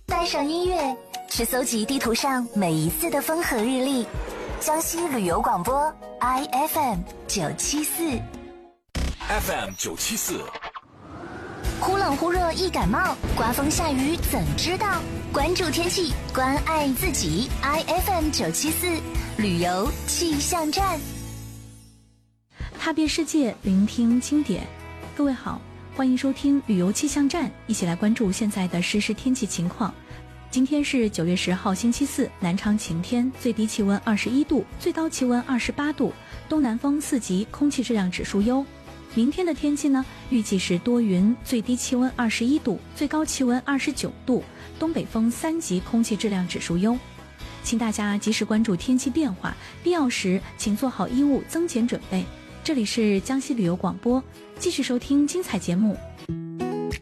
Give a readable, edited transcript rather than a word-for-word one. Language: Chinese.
带上音乐，去搜集地图上每一次的风和日丽。江西旅游广播 IFM 974 FM 974。 忽冷忽热易感冒，刮风下雨怎知道？关注天气，关爱自己。IFM 974旅游气象站， 踏遍世界，聆听经典。各位好，欢迎收听旅游气象站，一起来关注现在的实时天气情况。今天是9月10号星期四，南昌晴天，最低气温21度，最高气温28度，东南风4级，空气质量指数优。明天的天气呢，预计是多云，最低气温21度，最高气温29度，东北风3级，空气质量指数优。请大家及时关注天气变化，必要时请做好衣物增减准备。这里是江西旅游广播，继续收听精彩节目，